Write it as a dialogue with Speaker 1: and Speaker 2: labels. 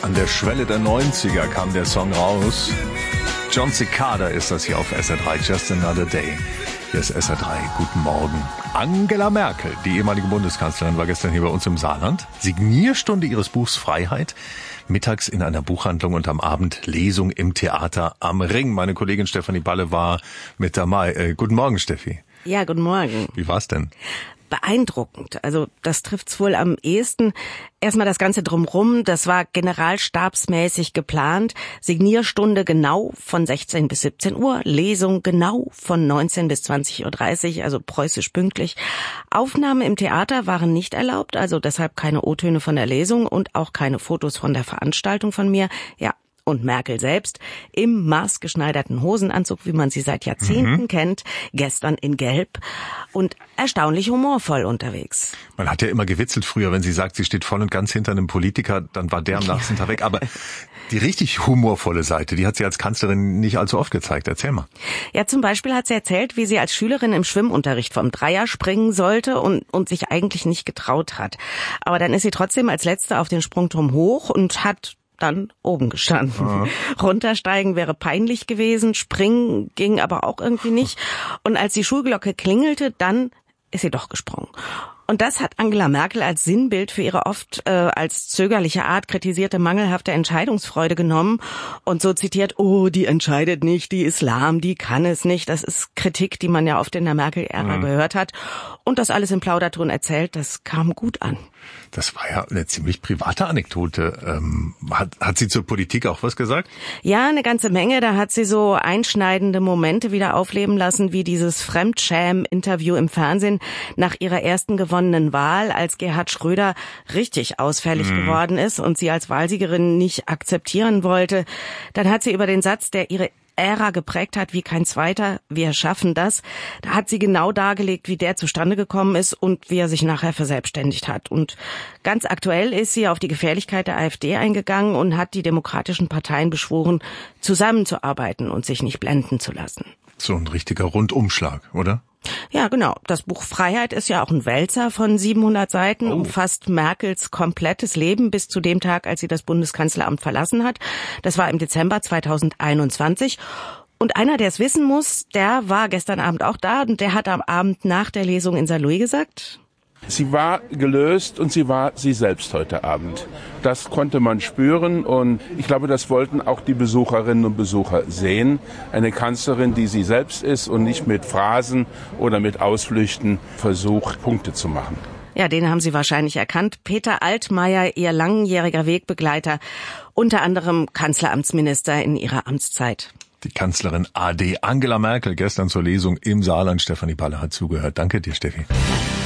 Speaker 1: An der Schwelle der 90er kam der Song raus. John Cicada ist das hier auf SR3, Just Another Day. Hier ist SR3, guten Morgen. Angela Merkel, die ehemalige Bundeskanzlerin, war gestern hier bei uns im Saarland. Signierstunde ihres Buchs Freiheit. Mittags in einer Buchhandlung und am Abend Lesung im Theater am Ring. Meine Kollegin Stefanie Balle war mit dabei. Guten Morgen, Steffi.
Speaker 2: Ja, guten Morgen.
Speaker 1: Wie war's denn?
Speaker 2: Beeindruckend. Also das trifft's wohl am ehesten. Erstmal das Ganze drumrum. Das war generalstabsmäßig geplant. Signierstunde genau von 16 bis 17 Uhr. Lesung genau von 19 bis 20.30 Uhr, also preußisch pünktlich. Aufnahmen im Theater waren nicht erlaubt, also deshalb keine O-Töne von der Lesung und auch keine Fotos von der Veranstaltung von mir. Ja. Und Merkel selbst im maßgeschneiderten Hosenanzug, wie man sie seit Jahrzehnten kennt, gestern in Gelb und erstaunlich humorvoll unterwegs.
Speaker 1: Man hat ja immer gewitzelt früher, wenn sie sagt, sie steht voll und ganz hinter einem Politiker, dann war der am nächsten Tag weg. Aber die richtig humorvolle Seite, die hat sie als Kanzlerin nicht allzu oft gezeigt. Erzähl mal.
Speaker 2: Ja, zum Beispiel hat sie erzählt, wie sie als Schülerin im Schwimmunterricht vom Dreier springen sollte und sich eigentlich nicht getraut hat. Aber dann ist sie trotzdem als Letzte auf den Sprungturm hoch und hat dann oben gestanden. Aha. Runtersteigen wäre peinlich gewesen, springen ging aber auch irgendwie nicht. Und als die Schulglocke klingelte, dann ist sie doch gesprungen. Und das hat Angela Merkel als Sinnbild für ihre oft als zögerliche Art kritisierte mangelhafte Entscheidungsfreude genommen und so zitiert, oh, die entscheidet nicht, die ist lahm, die kann es nicht. Das ist Kritik, die man ja oft in der Merkel-Ära gehört hat. Und das alles im Plauderton erzählt, das kam gut an.
Speaker 1: Das war ja eine ziemlich private Anekdote. Hat sie zur Politik auch was gesagt?
Speaker 2: Ja, eine ganze Menge. Da hat sie so einschneidende Momente wieder aufleben lassen, wie dieses Fremdschäm-Interview im Fernsehen nach ihrer ersten gewonnenen Wahl, als Gerhard Schröder richtig ausfällig geworden ist und sie als Wahlsiegerin nicht akzeptieren wollte. Dann hat sie über den Satz, der ihre Ära geprägt hat wie kein zweiter, wir schaffen das. Da hat sie genau dargelegt, wie der zustande gekommen ist und wie er sich nachher verselbstständigt hat. Und ganz aktuell ist sie auf die Gefährlichkeit der AfD eingegangen und hat die demokratischen Parteien beschworen, zusammenzuarbeiten und sich nicht blenden zu lassen.
Speaker 1: So ein richtiger Rundumschlag, oder?
Speaker 2: Ja, genau. Das Buch Freiheit ist ja auch ein Wälzer von 700 Seiten, umfasst Merkels komplettes Leben bis zu dem Tag, als sie das Bundeskanzleramt verlassen hat. Das war im Dezember 2021. Und einer, der es wissen muss, der war gestern Abend auch da und der hat am Abend nach der Lesung in Saarlouis gesagt:
Speaker 3: Sie war gelöst und sie war sie selbst heute Abend. Das konnte man spüren und ich glaube, das wollten auch die Besucherinnen und Besucher sehen. Eine Kanzlerin, die sie selbst ist und nicht mit Phrasen oder mit Ausflüchten versucht, Punkte zu machen.
Speaker 2: Ja, den haben Sie wahrscheinlich erkannt. Peter Altmaier, ihr langjähriger Wegbegleiter, unter anderem Kanzleramtsminister in ihrer Amtszeit.
Speaker 1: Die Kanzlerin AD Angela Merkel gestern zur Lesung im Saarland. Stefanie Balle hat zugehört. Danke dir, Steffi.